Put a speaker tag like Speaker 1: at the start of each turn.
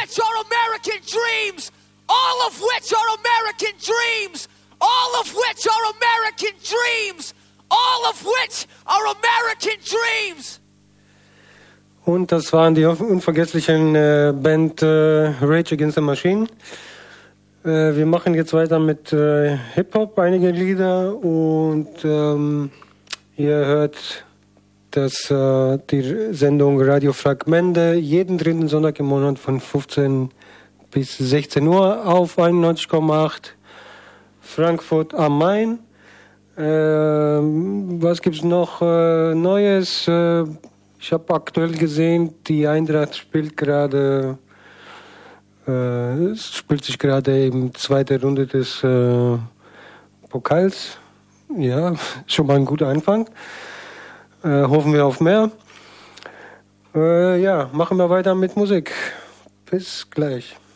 Speaker 1: which are American dreams. All of which are American dreams. All of which are American dreams. All of which are American dreams.
Speaker 2: Und das waren die unvergesslichen Band Rage Against the Machine. Wir machen jetzt weiter mit Hip-Hop, einige Lieder. Und ihr hört die Sendung Radio Fragmente jeden dritten Sonntag im Monat von 15 bis 16 Uhr auf 91,8 Frankfurt am Main. Was gibt's noch Neues? Ich habe aktuell gesehen, die Eintracht spielt sich gerade in zweiter Runde des Pokals. Ja, schon mal ein guter Anfang. Hoffen wir auf mehr. Ja, machen wir weiter mit Musik. Bis gleich.